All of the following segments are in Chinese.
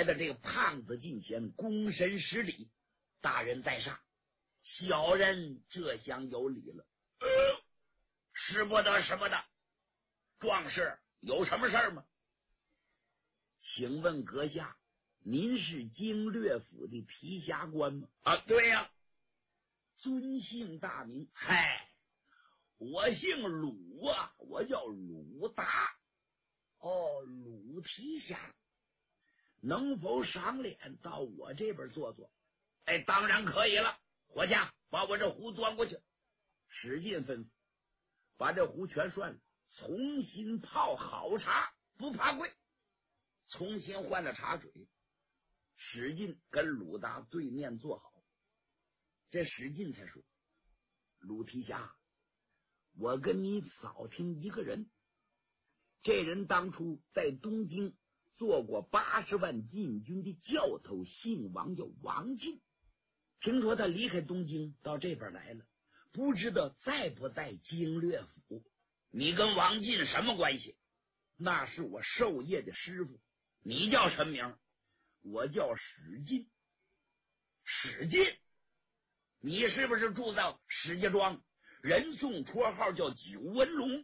来到这个胖子近前，躬身施礼：“大人在上，小人这厢有礼了。”使不得，使不得！壮士有什么事儿吗？请问阁下，您是经略府的皮匣官吗？啊，对呀。尊姓大名？嗨，我姓鲁啊，我叫鲁达。哦，鲁提辖，能否赏脸到我这边坐坐？哎，当然可以了。伙家，把我这壶端过去。使劲吩咐，把这壶全涮了，重新泡好茶，不怕贵。重新换了茶水，史进跟鲁达对面坐好。这史进才说：“鲁提辖，我跟你扫听一个人。这人当初在东京做过80万禁军的教头，姓王，叫王进。听说他离开东京到这边来了，不知道在不在经略府。你跟王进什么关系？那是我授业的师傅。你叫什么名？我叫史进。史进，你是不是住在史家庄？人送绰号叫九纹龙。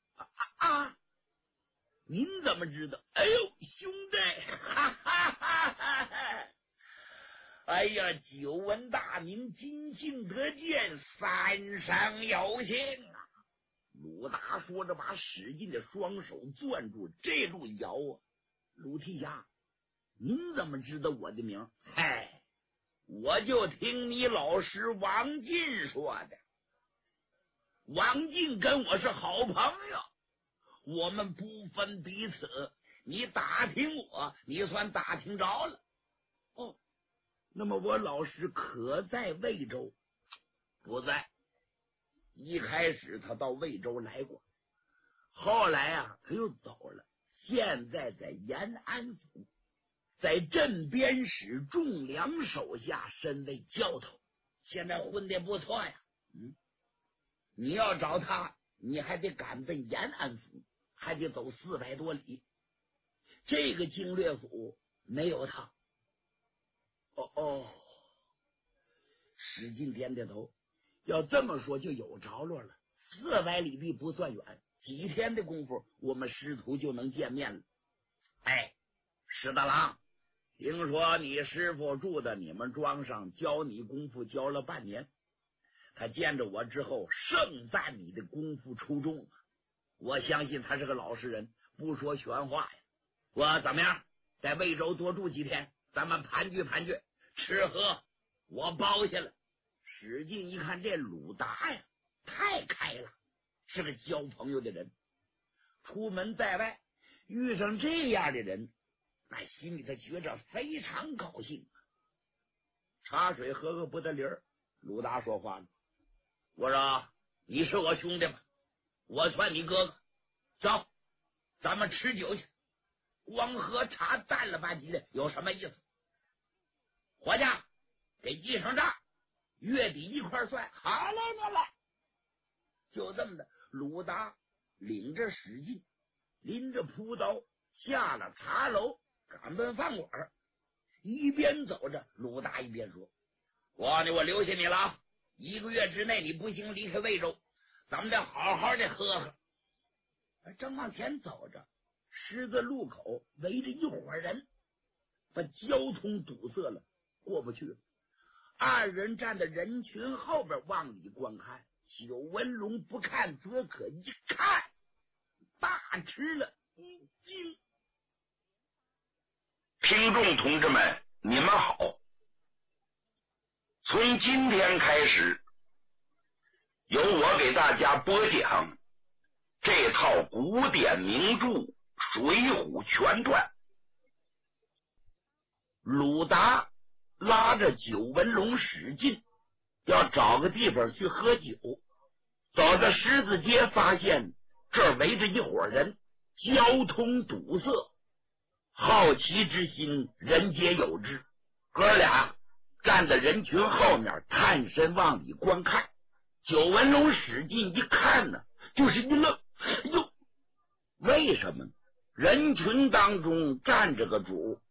您怎么知道？哎呦，兄弟，哈哈哈哈！哎呀，久闻大名，今幸得见，三生有幸啊！鲁达说着，把史进的双手攥住，这路摇啊！鲁提辖，您怎么知道我的名？嗨，我就听你老师王进说的。王进跟我是好朋友，我们不分彼此。你打听我，你算打听着了。哦，那么我老师可在魏州？不在。一开始他到魏州来过，后来啊他又走了，现在在延安府，在镇边使仲良手下身为教头，现在混得不错呀。你要找他，你还得赶奔延安府，还得走400多里。这个经略府没有他。史进点点头，要这么说就有着落了。400里地不算远，几天的功夫，我们师徒就能见面了。哎，石大郎，听说你师傅住在你们庄上，教你功夫教了半年。他见着我之后，盛赞你的功夫出众。我相信他是个老实人，不说玄话呀。我怎么样，在魏州多住几天，咱们盘踞盘踞，吃喝我包下了。史进一看这鲁达呀，太开了，是个交朋友的人。出门在外遇上这样的人，那心里他觉着非常高兴。茶水喝个不得离儿，鲁达说话了：“我说你是我兄弟吧，我算你哥哥，走，咱们吃酒去。光喝茶淡了吧唧的有什么意思？伙家，给记上账，月底一块算。好嘞，那来。”就这么的，鲁达领着史进，拎着朴刀下了茶楼，赶奔饭馆。一边走着，鲁达一边说：“我留下你了啊！1个月之内你不行离开魏州，咱们得好好的喝喝。”正往前走着，十字路口围着一伙人，把交通堵塞了，过不去了。2人站在人群后边往里观看。九纹龙不看则可，一看大吃了一惊。 听众同志们，你们好！从今天开始，由我给大家播讲这套古典名著《水浒全传》。 鲁达拉着九纹龙史进，要找个地方去喝酒。走到狮子街，发现这儿围着一伙人，交通堵塞。好奇之心，人皆有之。哥俩站在人群后面，探身往里观看。九纹龙史进一看呢，就是一愣，哟，为什么呢？人群当中站着个主，